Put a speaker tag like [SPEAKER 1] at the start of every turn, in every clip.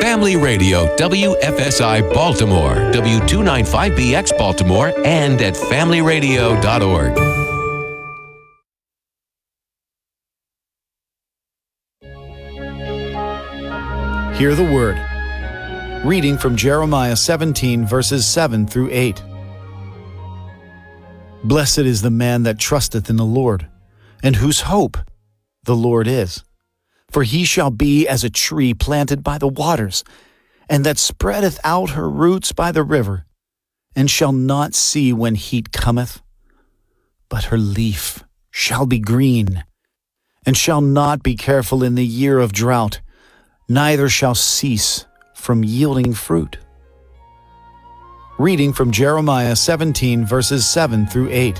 [SPEAKER 1] Family Radio, WFSI Baltimore, W295BX Baltimore, and at familyradio.org.
[SPEAKER 2] Hear the word. Reading from Jeremiah 17, verses 7 through 8. Blessed is the man that trusteth in the Lord, and whose hope the Lord is. For he shall be as a tree planted by the waters, and that spreadeth out her roots by the river, and shall not see when heat cometh, but her leaf shall be green, and shall not be careful in the year of drought, neither shall cease from yielding fruit. Reading from Jeremiah 17, verses 7 through 8.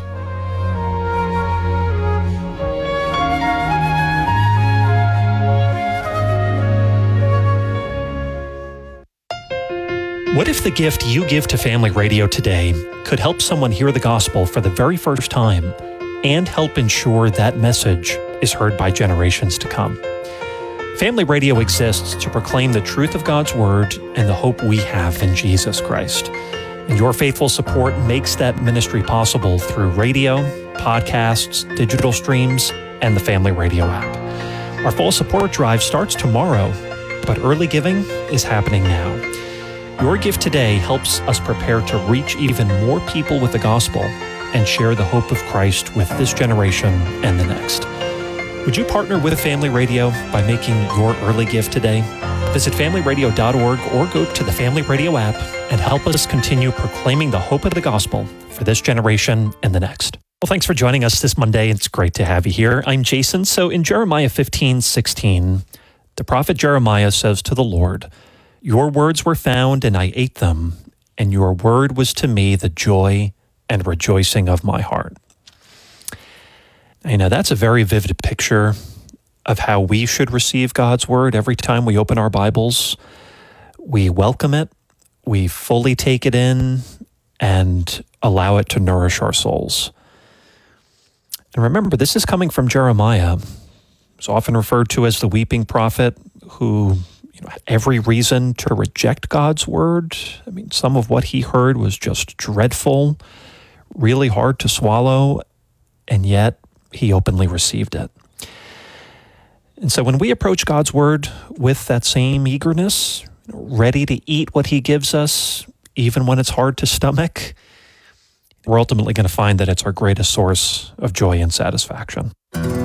[SPEAKER 3] What if the gift you give to Family Radio today could help someone hear the gospel for the very first time and help ensure that message is heard by generations to come? Family Radio exists to proclaim the truth of God's Word and the hope we have in Jesus Christ. And your faithful support makes that ministry possible through radio, podcasts, digital streams, and the Family Radio app. Our full support drive starts tomorrow, but early giving is happening now. Your gift today helps us prepare to reach even more people with the gospel and share the hope of Christ with this generation and the next. Would you partner with Family Radio by making your early gift today? Visit familyradio.org or go to the Family Radio app and help us continue proclaiming the hope of the gospel for this generation and the next. Well, thanks for joining us this Monday. It's great to have you here. I'm Jason. So in Jeremiah 15:16, the prophet Jeremiah says to the Lord, "Your words were found, and I ate them, and your word was to me the joy and rejoicing of my heart." That's a very vivid picture of how we should receive God's word every time we open our Bibles. We welcome it, we fully take it in, and allow it to nourish our souls. And remember, this is coming from Jeremiah. He's often referred to as the weeping prophet who had every reason to reject God's word. Some of what he heard was just dreadful, really hard to swallow, and yet he openly received it. And so when we approach God's word with that same eagerness, ready to eat what he gives us, even when it's hard to stomach, we're ultimately going to find that it's our greatest source of joy and satisfaction.